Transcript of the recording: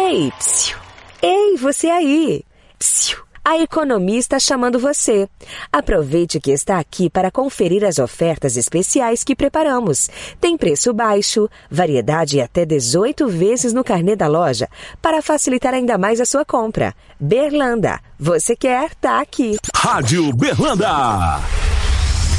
Ei, psiu. Ei, você aí! Psiu. A economia está chamando você. Aproveite que está aqui para conferir as ofertas especiais que preparamos. Tem preço baixo, variedade e até 18 vezes no carnê da loja, para facilitar ainda mais a sua compra. Berlanda, você quer, tá aqui. Rádio Berlanda.